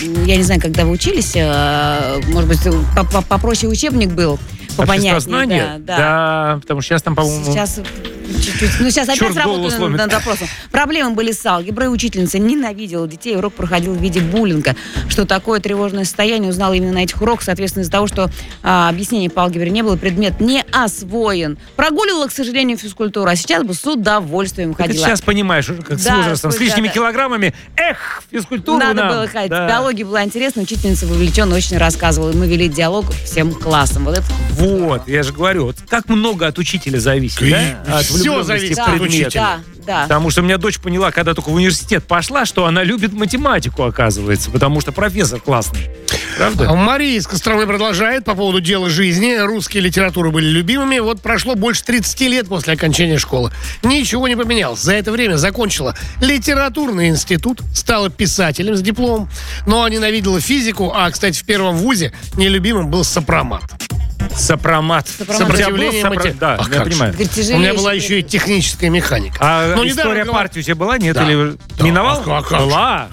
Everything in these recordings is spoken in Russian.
я не знаю, когда вы учились, может быть, попроще учебник был, попонятнее. Обществознание? Да, потому что сейчас там, по-моему... Сейчас чуть-чуть. Ну, сейчас опять работаю над вопросом. Проблемы были с алгеброй. Учительница ненавидела детей. Урок проходил в виде буллинга. Что такое тревожное состояние, узнала именно на этих уроках. Соответственно, из-за того, что объяснений по алгебре не было, предмет не освоен. Прогуливала, к сожалению, физкультуру. А сейчас бы с удовольствием ходила. Ты сейчас понимаешь уже, как с возрастом, с лишними килограммами. Физкультуру надо было ходить. Биология была интересна. Учительница вовлеченно очень рассказывала. И мы вели диалог всем классом. Вот, я же говорю, вот как много от учителя зависит, да? От все зависит от учителя. Да. Потому что у меня дочь поняла, когда только в университет пошла, что она любит математику, оказывается, потому что профессор классный. Правда? Мария из Костромы продолжает по поводу дела жизни. Русские литературы были любимыми. Вот прошло больше 30 лет после окончания школы. Ничего не поменялось. За это время закончила литературный институт, стала писателем с дипломом, но ненавидела физику, а, кстати, в первом вузе нелюбимым был сопромат. Сопромат. Сопротивление Да, я понимаю. У меня была еще и техническая механика. А история партии у тебя была? Нет? Да. Или миновал? Была.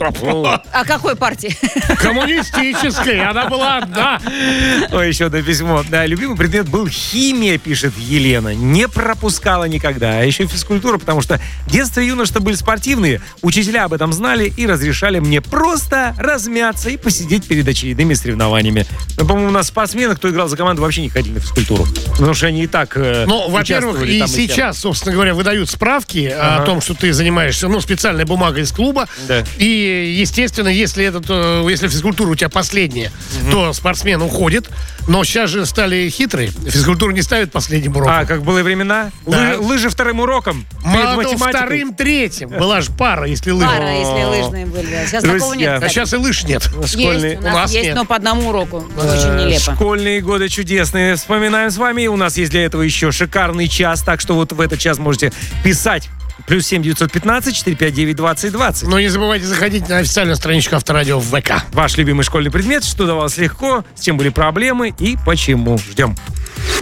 А какой партии? Коммунистической. Она была одна. Ой, еще одно письмо. Да, любимый предмет был химия, пишет Елена. Не пропускала никогда. А еще физкультура, потому что детство и юношество были спортивные. Учителя об этом знали и разрешали мне просто размяться и посидеть перед очередными соревнованиями. Но, по-моему, у нас спортсмены, кто играл за команду, вообще не ходили на физкультуру. Потому что они и так во-первых, и сейчас, собственно говоря, выдают справки о том, что ты занимаешься, специальной бумагой из клуба. Да. И, естественно, если физкультура у тебя последняя, то спортсмен уходит. Но сейчас же стали хитрые. Физкультуру не ставят последним уроком. А, как были времена? Да. Лыжи вторым уроком. Вторым, третьим. Была же пара, если лыжи. Пара, если лыжные были. Сейчас такого нет. А сейчас и лыж нет. Есть, у нас есть, но по одному уроку. Очень нелепо. Школьные годы чудесные. Вспоминаем с вами. У нас есть для этого еще шикарный час. Так что вот в этот час можете писать. +7 915 459 2020. Но не забывайте заходить на официальную страничку Авторадио в ВК. Ваш любимый школьный предмет, что давалось легко, с чем были проблемы и почему. Ждем.